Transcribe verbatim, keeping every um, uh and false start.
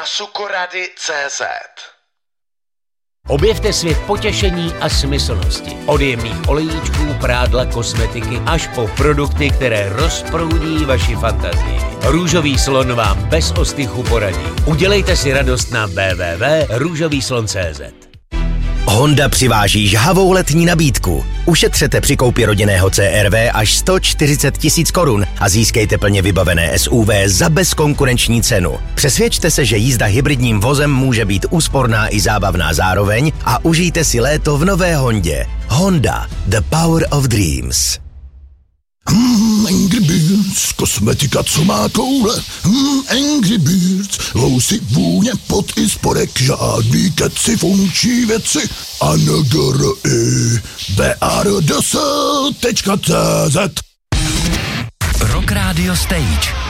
sukorady tečka cé zet. Objevte svět potěšení a smyslnosti. Od jemných olejíčků, prádla, kosmetiky až po produkty, které rozproudí vaši fantazii. Růžový slon vám bez ostychu poradí. Udělejte si radost na w w w tečka růžový slon tečka cé zet. Honda přiváží žhavou letní nabídku. Ušetřete při koupi rodinného C R V až sto čtyřicet tisíc korun a získejte plně vybavené S U V za bezkonkurenční cenu. Přesvědčte se, že jízda hybridním vozem může být úsporná i zábavná zároveň a užijte si léto v nové Hondě. Honda, the power of dreams. Hmm, Angry Birds, kosmetika, co má koule. Hmm, Angry Birds, lousy, vůně, pot i spodek, žádný keci, funkční věci. A N G R I B A R D S tečka cé zet. Rock Radio Stage.